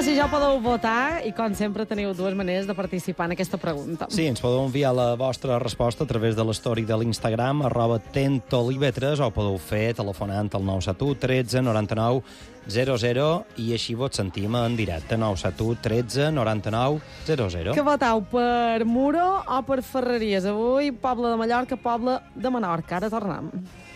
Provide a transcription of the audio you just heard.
si ja podeu votar i, com sempre, teniu dues maneres de participar en aquesta pregunta. Sí, ens podeu enviar la vostra resposta a través de l'story de l'Instagram, @tentolive3, o podeu fer telefonant al 971 13 99 00 i així vos sentim en directe, 971 13 99 00. Que votau per Muro o per Ferreries? Avui, poble de Mallorca, poble de Menorca. Ara tornem.